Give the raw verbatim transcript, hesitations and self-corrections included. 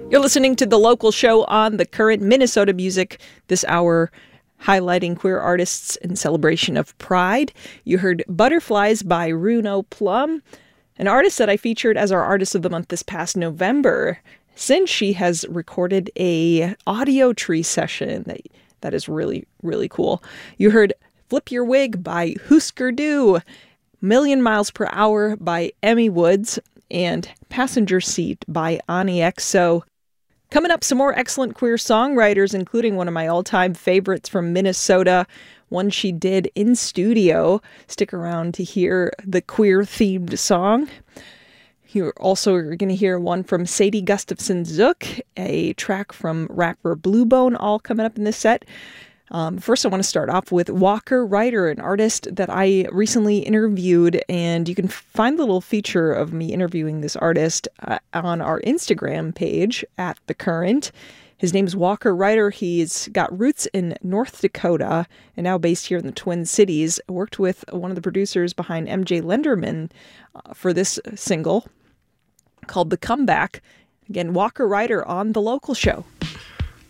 You're listening to The Local Show on The Current, Minnesota Music, this hour highlighting queer artists in celebration of Pride. You heard Butterflies by Runo Plum, an artist that I featured as our Artist of the Month this past November, since she has recorded a audio tree session that, that is really, really cool. You heard Flip Your Wig by Husker Du, Million Miles Per Hour by Emmy Woods, and Passenger Seat by Ani X O. Coming up, some more excellent queer songwriters, including one of my all-time favorites from Minnesota, one she did in studio. Stick around to hear the queer-themed song. You're also going to hear one from Sadie Gustafson Zook, a track from rapper Bluebone, all coming up in this set. Um, first, I want to start off with Walker Ryder, an artist that I recently interviewed, and you can find the little feature of me interviewing this artist uh, on our Instagram page, at The Current. His name is Walker Ryder. He's got roots in North Dakota and now based here in the Twin Cities. Worked with one of the producers behind M J Lenderman uh, for this single called The Comeback. Again, Walker Ryder on The Local Show.